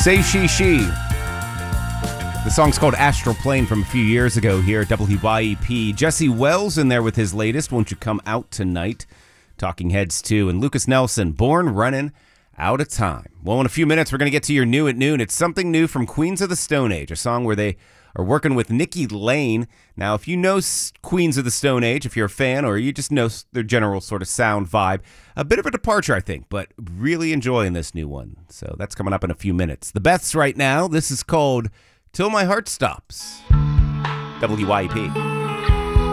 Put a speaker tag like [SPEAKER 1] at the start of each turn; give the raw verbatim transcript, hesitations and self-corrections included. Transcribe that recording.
[SPEAKER 1] Say She She. The song's called Astral Plane from a few years ago here at W Y E P. Jesse Wells in there with his latest, Won't You Come Out Tonight? Talking Heads too. And Lucas Nelson, Born Running Out of Time. Well, in a few minutes, we're going to get to your new at noon. It's something new from Queens of the Stone Age, a song where they are working with Nikki Lane. Now, if you know Queens of the Stone Age, if you're a fan, or you just know their general sort of sound vibe, a bit of a departure, I think, but really enjoying this new one. So that's coming up in a few minutes. The Beths right now, this is called Till My Heart Stops. W Y E P.